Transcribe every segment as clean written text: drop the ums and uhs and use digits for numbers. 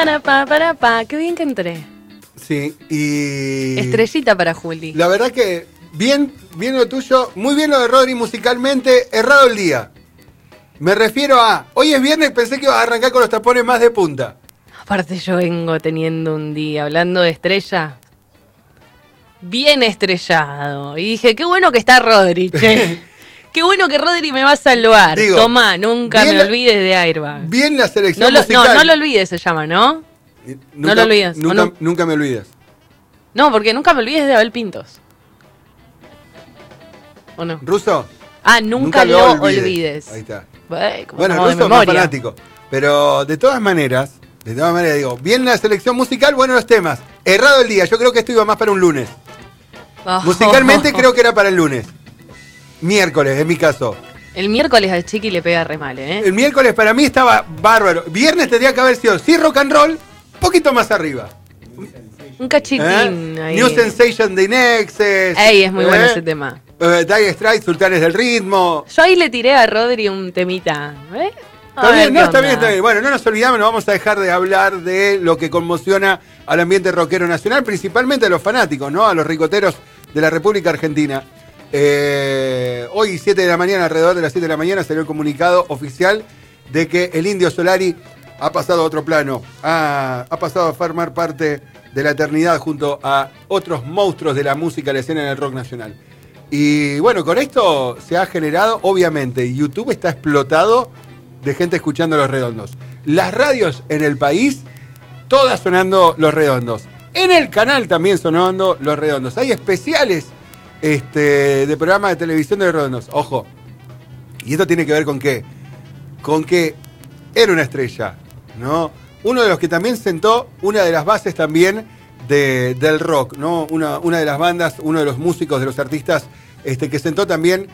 para, pa. Qué bien que entré. Sí, y... Estrellita para Juli. La verdad que bien lo tuyo, muy bien lo de Rodri musicalmente, errado el día. Me refiero a, hoy es viernes, pensé que ibas a arrancar con los tapones más de punta. Aparte yo vengo teniendo un día, hablando de estrella, bien estrellado. Y dije, qué bueno que está Rodri, che. Qué bueno que Rodri me va a salvar. Digo, Tomá, nunca me olvides de Airbag. Bien la selección musical. No lo olvides se llama, ¿no? No lo olvides. Nunca me olvides. No, porque nunca me olvides de Abel Pintos. ¿O no? ¿Ruso? Ah, nunca lo olvides. Ahí está. Bueno, Ruso es más fanático. Pero de todas maneras, digo, bien la selección musical, buenos los temas. Errado el día, yo creo que esto iba más para un lunes. Musicalmente creo que era para el lunes. Miércoles, en mi caso. El miércoles al Chiqui le pega re mal, ¿eh? El miércoles para mí estaba bárbaro. Viernes tendría que haber sido, sí, rock and roll, poquito más arriba. Un cachitín ahí. New Sensation de Inexes. Ey, es muy bueno ese tema. Dire Straits, Sultanes del Ritmo. Yo ahí le tiré a Rodri un temita. Está bien, está bien. Bueno, no nos olvidamos, no vamos a dejar de hablar de lo que conmociona al ambiente rockero nacional, principalmente a los fanáticos, ¿no? A los ricoteros de la República Argentina. Hoy, 7 de la mañana, alrededor de las 7 de la mañana, salió el comunicado oficial de que el Indio Solari ha pasado a otro plano. Ha pasado a formar parte de la eternidad junto a otros monstruos de la música, la escena del rock nacional. Y bueno, con esto se ha generado, obviamente, YouTube está explotado de gente escuchando Los Redondos. Las radios en el país, todas sonando Los Redondos. En el canal también sonando Los Redondos. Hay especiales de programas de televisión de Los Redondos. Ojo, y esto tiene que ver con qué. Con que era una estrella, ¿no? Uno de los que también sentó una de las bases también del rock, ¿no? Una de las bandas, uno de los músicos, de los artistas que sentó también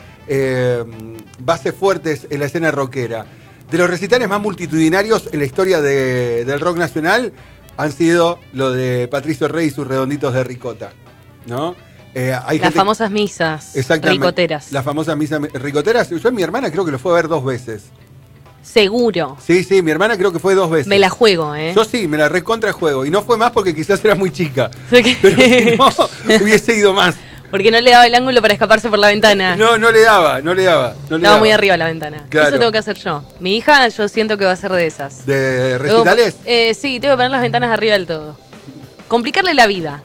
bases fuertes en la escena rockera. De los recitales más multitudinarios en la historia del rock nacional han sido lo de Patricio Rey y sus redonditos de ricota, ¿no? Las famosas misas ricoteras. Las famosas misas ricoteras. Yo, mi hermana creo que lo fue a ver 2 veces. Seguro. Sí, mi hermana creo que fue 2 veces. Me la juego, ¿eh? Yo sí, me la recontra juego. Y no fue más porque quizás era muy chica. Pero si no, hubiese ido más. Porque no le daba el ángulo para escaparse por la ventana. No le daba. Estaba muy arriba la ventana. Claro. Eso tengo que hacer yo. Mi hija, yo siento que va a ser de esas. ¿De recitales? Sí, tengo que poner las ventanas arriba del todo. Complicarle la vida.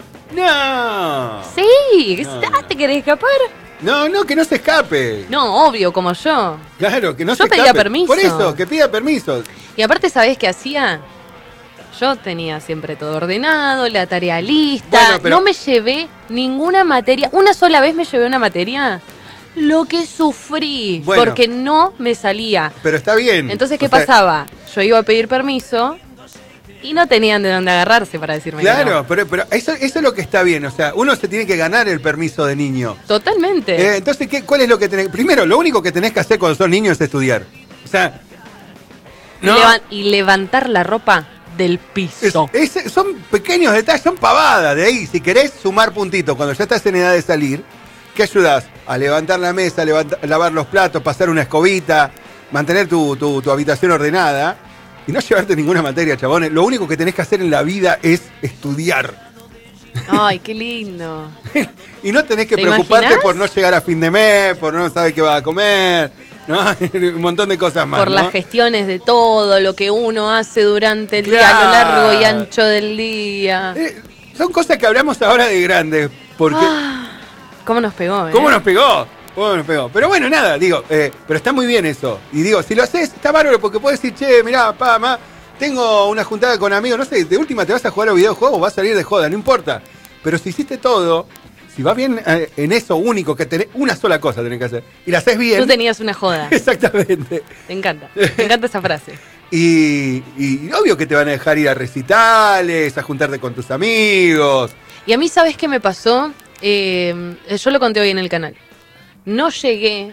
No. Sí, ¿te querés escapar? No, que no se escape. No, obvio, como yo. Claro, que no se escape. Yo pedía permiso. Por eso, que pida permiso. Y aparte, ¿sabés qué hacía? Yo tenía siempre todo ordenado, la tarea lista. Bueno, pero no me llevé ninguna materia. Una sola vez me llevé una materia. Lo que sufrí, bueno, porque no me salía. Pero está bien. Entonces, ¿qué pasaba? Yo iba a pedir permiso y no tenían de dónde agarrarse para decirme claro, que no. pero eso es lo que está bien. O sea, uno se tiene que ganar el permiso de niño. Totalmente. Entonces, ¿cuál es lo que tenés? Primero, lo único que tenés que hacer cuando sos niño es estudiar. O sea, ¿no? Y levantar la ropa del piso. Son pequeños detalles, son pavadas. De ahí, si querés sumar puntitos cuando ya estás en edad de salir, ¿qué ayudás? A levantar la mesa, lavar los platos, pasar una escobita, mantener tu habitación ordenada y no llevarte ninguna materia, chabones. Lo único que tenés que hacer en la vida es estudiar. Ay, qué lindo. Y no tenés que preocuparte imaginás? por no llegar a fin de mes, por no saber qué vas a comer, ¿no? Un montón de cosas más. Por ¿no? las gestiones de todo lo que uno hace durante el día, a lo largo y ancho del día. Son cosas que hablamos ahora de grandes. Porque... ¿Cómo nos pegó? ¿Cómo nos pegó? Pero bueno, nada, digo, pero está muy bien eso. Y digo, si lo haces, está bárbaro porque puedes decir, che, mirá, papá, mamá, tengo una juntada con amigos, no sé, de última te vas a jugar a videojuegos, vas a salir de joda, no importa. Pero si hiciste todo, si vas bien en eso único, que tenés una sola cosa tenés que hacer, y la haces bien. Tú tenías una joda. Exactamente. Me encanta esa frase. Y obvio que te van a dejar ir a recitales, a juntarte con tus amigos. Y a mí, ¿sabes qué me pasó? Yo lo conté hoy en el canal. No llegué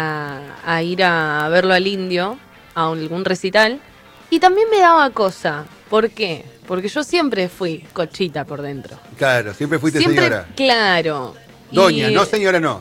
a ir a verlo al Indio, a algún recital, y también me daba cosa. ¿Por qué? Porque yo siempre fui cochita por dentro. Claro, siempre fuiste señora. Claro. Doña, no señora, no.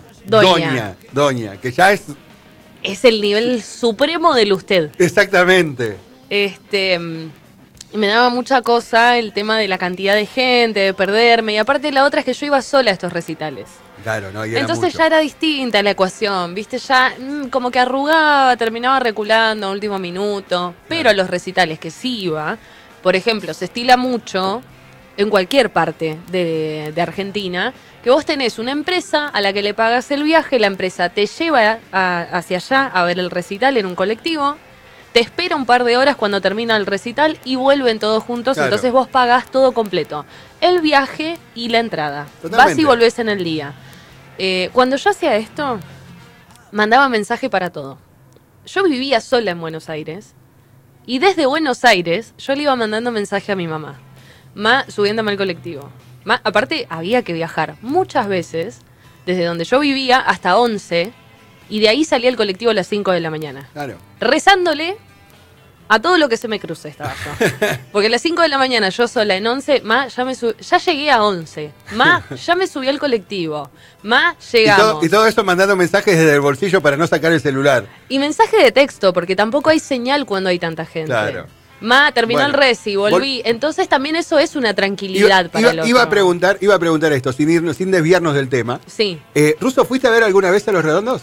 Doña, que ya es... Es el nivel supremo del usted. Exactamente. Y me daba mucha cosa el tema de la cantidad de gente, de perderme. Y aparte la otra es que yo iba sola a estos recitales. Claro, no, y era entonces mucho. ya era distinta la ecuación, ¿viste? Ya como que arrugaba, terminaba reculando a último minuto. Pero a los recitales que sí iba, por ejemplo, se estila mucho en cualquier parte de Argentina, que vos tenés una empresa a la que le pagas el viaje, la empresa te lleva hacia allá a ver el recital en un colectivo, te espera un par de horas cuando termina el recital y vuelven todos juntos, Claro. entonces vos pagás todo completo. El viaje y la entrada. Totalmente. Vas y volvés en el día. Cuando yo hacía esto, mandaba mensaje para todo. Yo vivía sola en Buenos Aires y desde Buenos Aires yo le iba mandando mensaje a mi mamá, subiéndome al colectivo. Aparte, había que viajar muchas veces desde donde yo vivía hasta 11 y de ahí salía el colectivo a las 5 de la mañana. Claro. Rezándole a todo lo que se me cruce estaba yo. Porque a las 5 de la mañana yo sola en 11, ya llegué a 11. Ya me subí al colectivo. Llegamos. Y todo eso mandando mensajes desde el bolsillo para no sacar el celular. Y mensaje de texto, porque tampoco hay señal cuando hay tanta gente. Claro. Terminó el reci, volví. Entonces también eso es una tranquilidad para el otro. Iba a preguntar esto, sin desviarnos del tema. Sí. Russo, ¿fuiste a ver alguna vez a Los Redondos?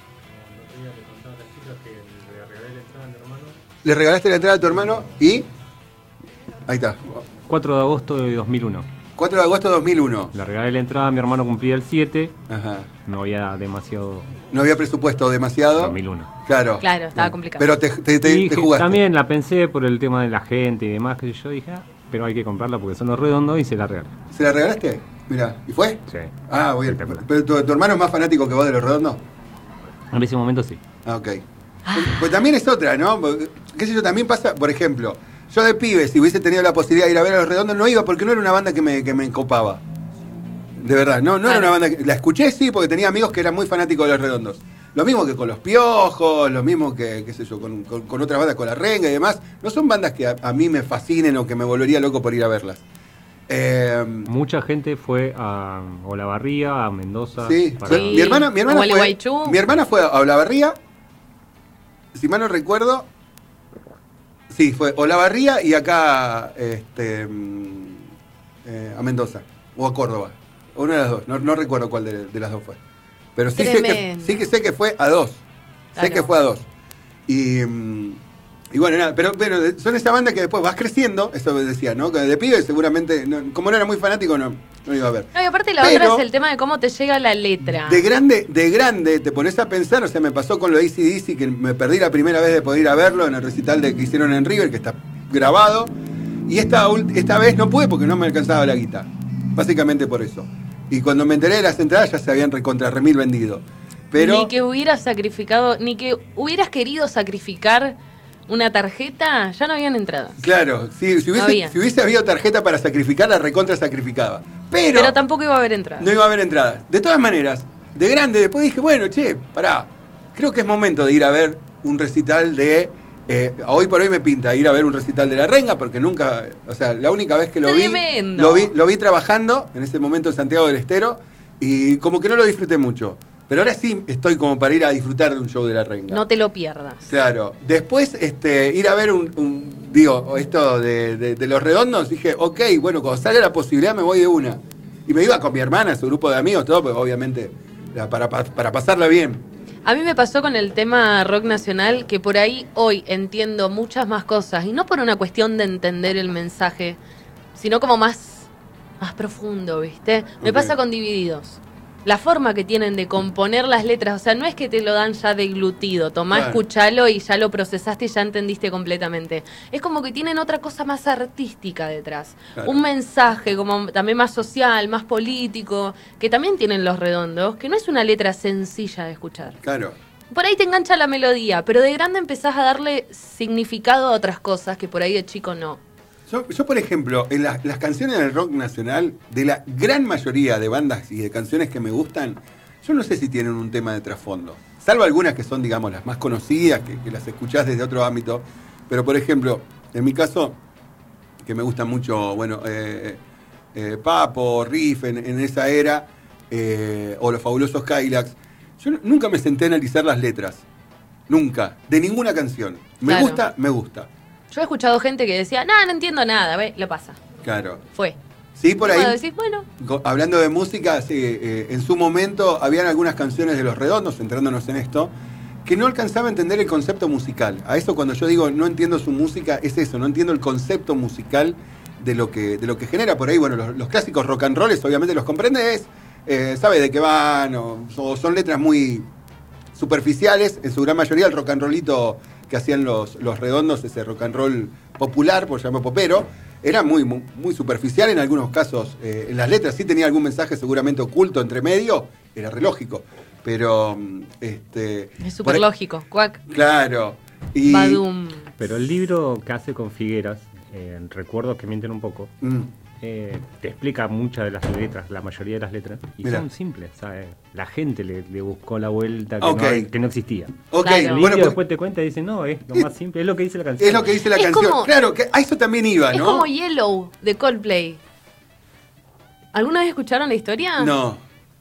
¿Le regalaste la entrada a tu hermano? ¿Y? Ahí está. 4 de agosto de 2001. 4 de agosto de 2001. Le regalé la entrada, mi hermano cumplía el 7. Ajá. No había demasiado... No había presupuesto demasiado. 2001. Claro. Claro, estaba complicado. Pero te jugaste. También la pensé por el tema de la gente y demás, que yo dije, pero hay que comprarla porque son Los Redondos y se la regalé. ¿Se la regalaste? Mirá, ¿y fue? Sí. Ah, bien. Espectacular. ¿Pero tu hermano es más fanático que vos de Los Redondos? En ese momento sí. Ah, ok. Pues también es otra, ¿no? Qué sé yo, también pasa, por ejemplo, yo de pibe, si hubiese tenido la posibilidad de ir a ver a Los Redondos, no iba porque no era una banda que me encopaba. De verdad, no era una banda que... La escuché, sí, porque tenía amigos que eran muy fanáticos de Los Redondos. Lo mismo que con Los Piojos, lo mismo que, qué sé yo, con otras bandas, con La Renga y demás. No son bandas que a mí me fascinen o que me volvería loco por ir a verlas. Mucha gente fue a Olavarría, a Mendoza. Sí, para... mi hermana Gualeguaychú. mi hermana fue a Olavarría, si mal no recuerdo, sí, fue Olavarría y acá a Mendoza, o a Córdoba, una de las dos, no recuerdo cuál de las dos fue. Pero sí sé que fue a dos, Claro. sé que fue a dos. Y bueno, nada, pero son esa banda que después vas creciendo, eso decía, ¿no? Que de pibe seguramente, como no era muy fanático, no iba a ver. No, y aparte la otra es el tema de cómo te llega la letra. De grande te pones a pensar, o sea, me pasó con lo de AC/DC, que me perdí la primera vez de poder ir a verlo en el recital que hicieron en River, que está grabado, y esta vez no pude porque no me alcanzaba la guita, básicamente por eso. Y cuando me enteré de las entradas ya se habían recontra remil vendido. Pero Ni que hubieras sacrificado, ni que hubieras querido sacrificar una tarjeta, ya no habían entradas. claro, si hubiese habido tarjeta para sacrificar, la recontra sacrificaba. Pero tampoco iba a haber entradas. no iba a haber entradas. De todas maneras, de grande, después dije, bueno, pará, creo que es momento de ir a ver un recital de... hoy por hoy me pinta ir a ver un recital de La Renga, porque nunca, o sea, la única vez que Tremendo. lo vi trabajando, en ese momento en Santiago del Estero, y como que no lo disfruté mucho. Pero ahora sí estoy como para ir a disfrutar de un show de La Renga. No te lo pierdas. Claro. Después, ir a ver esto de Los Redondos, dije, ok, bueno, cuando salga la posibilidad me voy de una. Y me iba con mi hermana, su grupo de amigos, todo, pues obviamente, para pasarla bien. A mí me pasó con el tema rock nacional que por ahí hoy entiendo muchas más cosas, y no por una cuestión de entender el mensaje, sino como más profundo, ¿viste? Me Ok. pasa con Divididos. La forma que tienen de componer las letras, o sea, no es que te lo dan ya deglutido, tomá, Claro. escuchalo y ya lo procesaste y ya entendiste completamente. Es como que tienen otra cosa más artística detrás. Claro. Un mensaje como también más social, más político, que también tienen Los Redondos, que no es una letra sencilla de escuchar. Claro. Por ahí te engancha la melodía, pero de grande empezás a darle significado a otras cosas que por ahí de chico no. Yo, por ejemplo, en las canciones del rock nacional, de la gran mayoría de bandas y de canciones que me gustan, yo no sé si tienen un tema de trasfondo. Salvo algunas que son, digamos, las más conocidas, que las escuchás desde otro ámbito. Pero, por ejemplo, en mi caso, que me gusta mucho, bueno, Papo, Riff, en esa era, o Los Fabulosos Cadillacs, yo nunca me senté a analizar las letras. Nunca. De ninguna canción. Me Claro. gusta, me gusta. Yo he escuchado gente que decía, no entiendo nada, ve, lo pasa. Claro. Fue. Sí, por ahí. Decís, bueno. Hablando de música, sí, en su momento habían algunas canciones de Los Redondos, centrándonos en esto, que no alcanzaba a entender el concepto musical. A eso cuando yo digo no entiendo su música, es eso, no entiendo el concepto musical de lo que genera. Por ahí, bueno, los clásicos rock and rolls obviamente los comprendes, sabes de qué van, o son letras muy superficiales, en su gran mayoría el rock and rollito que hacían los Redondos, ese rock and roll popular, por llamarlo popero, era muy superficial en algunos casos. En las letras sí tenía algún mensaje seguramente oculto entre medio, era re lógico. Pero es súper lógico, cuac. Claro. Badum. Pero el libro que hace con Figueras, Recuerdos que mienten un poco, te explica muchas de las letras, la mayoría de las letras, y son simples, ¿sabes? La gente le buscó la vuelta que no existía. Okay. El libro después te cuenta y dice, no, es lo más simple, es lo que dice la canción. Es lo que dice la canción. Como, claro, que a eso también iba, ¿no? Es como Yellow, de Coldplay. ¿Alguna vez escucharon la historia? No.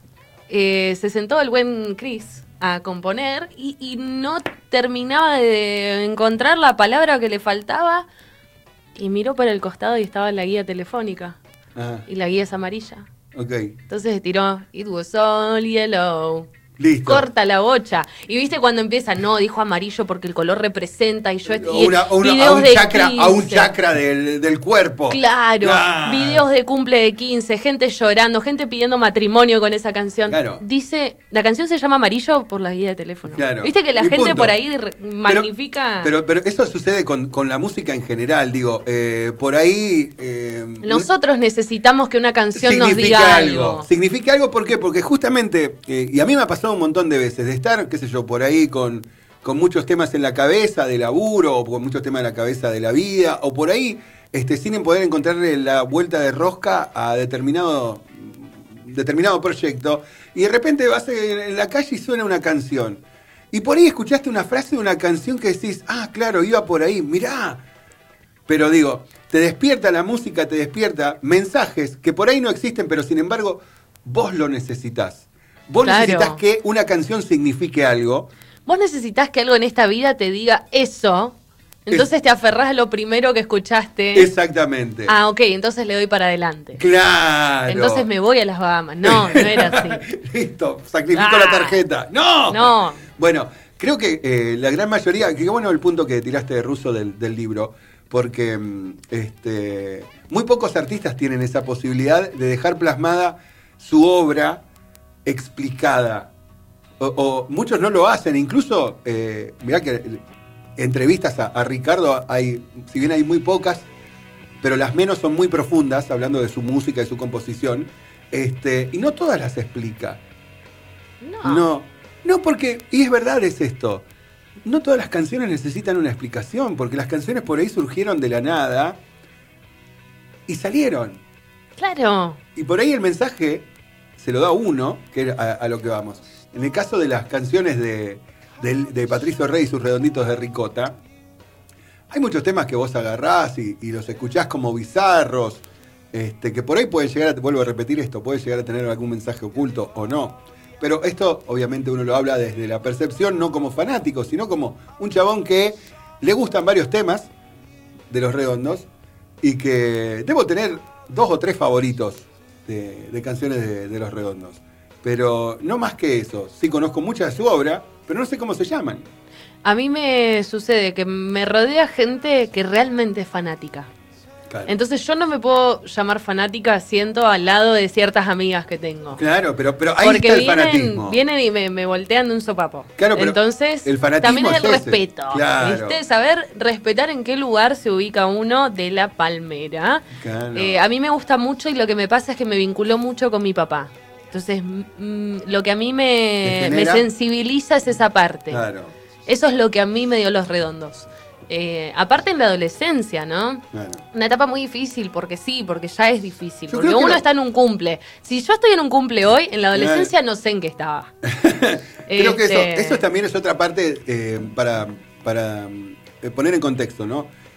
Se sentó el buen Chris a componer y no terminaba de encontrar la palabra que le faltaba y miró para el costado y estaba la guía telefónica. Ajá. Y la guía es amarilla. Okay. Entonces tiró It was all yellow. Listo. Corta la bocha. Y viste cuando empieza, no, dijo amarillo porque el color representa y yo a un chakra del cuerpo. Claro, videos de cumple de 15, gente llorando, gente pidiendo matrimonio con esa canción. Claro. Dice, la canción se llama Amarillo por la guía de teléfono. Claro. Viste que la gente por ahí magnifica. Pero eso sucede con la música en general, digo, por ahí. Nosotros necesitamos que una canción nos diga algo. Significa algo, ¿por qué? Porque justamente, y a mí me ha pasado un montón de veces, de estar, qué sé yo, por ahí con muchos temas en la cabeza de laburo, o con muchos temas en la cabeza de la vida, o por ahí sin poder encontrarle la vuelta de rosca a determinado proyecto, y de repente vas en la calle y suena una canción. Y por ahí escuchaste una frase de una canción que decís, claro, iba por ahí, mirá. Pero digo, te despierta la música, te despierta mensajes que por ahí no existen, pero sin embargo, vos lo necesitás. Vos necesitas que una canción signifique algo. Vos necesitas que algo en esta vida te diga eso. Entonces te aferrás a lo primero que escuchaste. Exactamente. Ok, entonces le doy para adelante. Claro. Entonces me voy a las Bahamas. No era así. Listo, sacrifico la tarjeta. ¡No! Bueno, creo que la gran mayoría, que bueno el punto que tiraste de Russo del libro, porque muy pocos artistas tienen esa posibilidad de dejar plasmada su obra explicada, o muchos no lo hacen, incluso mirá que entrevistas a Ricardo si bien hay muy pocas, pero las menos son muy profundas, hablando de su música y su composición, y no todas las explica. No, porque, y es verdad, es esto, no todas las canciones necesitan una explicación, porque las canciones por ahí surgieron de la nada y salieron. Claro. Y por ahí el mensaje se lo da uno, que es a lo que vamos. En el caso de las canciones de Patricio Rey y sus redonditos de ricota, hay muchos temas que vos agarrás y los escuchás como bizarros, que por ahí pueden llegar vuelvo a repetir esto, puede llegar a tener algún mensaje oculto o no. Pero esto obviamente uno lo habla desde la percepción, no como fanático, sino como un chabón que le gustan varios temas de los Redondos y que debo tener 2 o 3 favoritos de canciones de Los Redondos. Pero no más que eso. Sí conozco mucha de su obra, pero no sé cómo se llaman. A mí me sucede que me rodea gente que realmente es fanática. Claro. Entonces yo no me puedo llamar fanática, siento al lado de ciertas amigas que tengo. Claro, pero ahí porque está el fanatismo. Vienen y me voltean de un sopapo. Claro, pero entonces el fanatismo también es el respeto. Claro. ¿Viste? Saber respetar en qué lugar se ubica uno de la palmera. Claro. A mí me gusta mucho y lo que me pasa es que me vinculó mucho con mi papá. Entonces lo que a mí me sensibiliza es esa parte. Claro. Eso es lo que a mí me dio Los Redondos. Aparte en la adolescencia, ¿no? Bueno. Una etapa muy difícil, porque ya es difícil. Porque uno está en un cumple. Si yo estoy en un cumple hoy, en la adolescencia no sé en qué estaba. Creo que eso también es otra parte para poner en contexto, ¿no?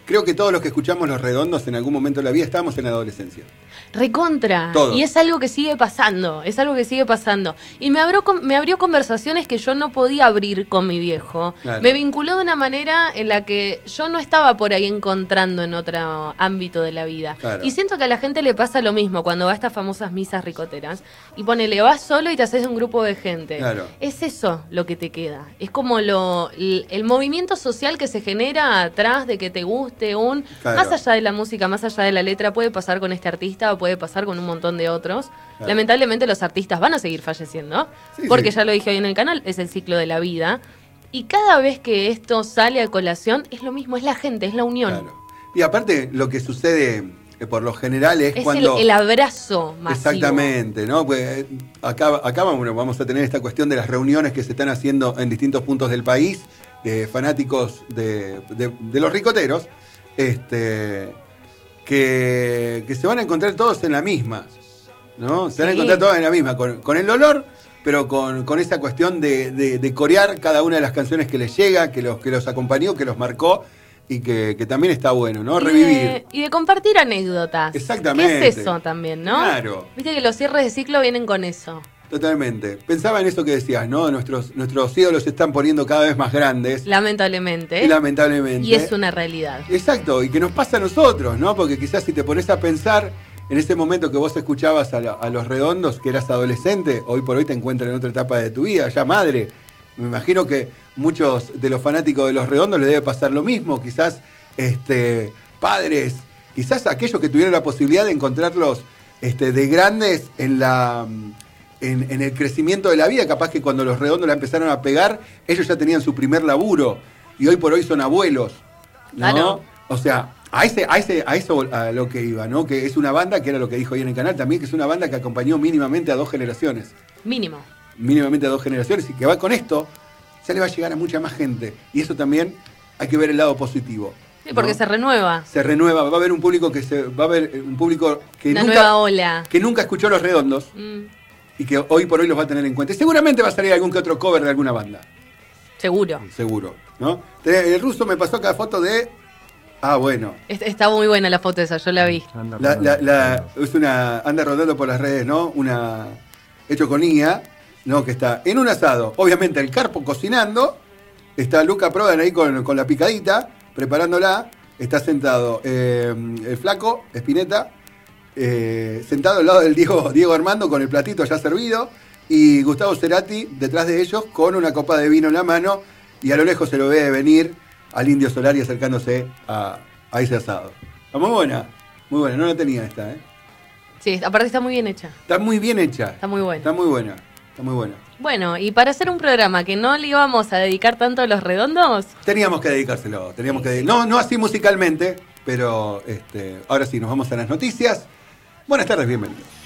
creo que todos los que escuchamos Los Redondos en algún momento de la vida estábamos en la adolescencia. Recontra. Todos. Y es algo que sigue pasando, Y me abrió conversaciones que yo no podía abrir con mi viejo. Claro. Me vinculó de una manera en la que yo no estaba por ahí encontrando en otro ámbito de la vida. Claro. Y siento que a la gente le pasa lo mismo cuando va a estas famosas misas ricoteras. Y ponele, vas solo y te haces un grupo de gente. Claro. Es eso lo que te queda. Es como el movimiento social que se genera atrás de que te guste claro. Más allá de la música, más allá de la letra, puede pasar con este artista o puede pasar con un montón de otros. Claro. Lamentablemente los artistas van a seguir falleciendo, porque ya lo dije hoy en el canal, es el ciclo de la vida. Y cada vez que esto sale a colación, es lo mismo, es la gente, es la unión. Claro. Y aparte, lo que sucede por lo general es cuando... el abrazo masivo. Exactamente, ¿no? Pues acá vamos a tener esta cuestión de las reuniones que se están haciendo en distintos puntos del país, de fanáticos de los ricoteros, que se van a encontrar todos en la misma, ¿no? Se van a encontrar todos en la misma, con el dolor, pero con esa cuestión de corear cada una de las canciones que les llega, que los acompañó, que los marcó, y que también está bueno, ¿no? Revivir. Y de compartir anécdotas. Exactamente. ¿Qué es eso también, no? Claro. Viste que los cierres de ciclo vienen con eso. Totalmente. Pensaba en eso que decías, ¿no? Nuestros ídolos se están poniendo cada vez más grandes. Lamentablemente. Y es una realidad. Exacto, y que nos pasa a nosotros, ¿no? Porque quizás si te pones a pensar en ese momento que vos escuchabas a Los Redondos, que eras adolescente, hoy por hoy te encuentras en otra etapa de tu vida, ya madre. Me imagino que muchos de los fanáticos de Los Redondos les debe pasar lo mismo. Quizás padres, quizás aquellos que tuvieron la posibilidad de encontrarlos de grandes en el crecimiento de la vida, capaz que cuando Los Redondos la empezaron a pegar, ellos ya tenían su primer laburo y hoy por hoy son abuelos, ¿no? Claro. O sea, a eso a lo que iba, ¿no? Que es una banda, que era lo que dijo hoy en el canal también, que es una banda que acompañó mínimamente a 2 generaciones. Mínimamente a 2 generaciones, y que va con esto, ya le va a llegar a mucha más gente. Y eso también hay que ver el lado positivo. Sí, porque ¿no? Se renueva, va a haber un público que nueva ola. Que nunca escuchó Los Redondos. Y que hoy por hoy los va a tener en cuenta. Y seguramente va a salir algún que otro cover de alguna banda. Seguro, ¿no? El ruso me pasó acá foto de... Ah, bueno. Está muy buena la foto esa, yo la vi. Anda rodando por las redes, ¿no? Hecho con IA, ¿no? Que está en un asado. Obviamente el Carpo cocinando. Está Luca Prodan ahí con la picadita, preparándola. Está sentado el flaco, Spinetta, sentado al lado del Diego Armando con el platito ya servido, y Gustavo Cerati detrás de ellos con una copa de vino en la mano, y a lo lejos se lo ve venir al Indio Solari acercándose a ese asado. Está muy buena, no la tenía esta, ¿eh? Sí, aparte está muy bien hecha. Está muy bien hecha. Está muy buena. Está muy buena. Bueno, y para hacer un programa que no le íbamos a dedicar tanto a Los Redondos... Teníamos que dedicárselo, no así musicalmente, pero ahora sí, nos vamos a las noticias. Buenas tardes, bienvenidos.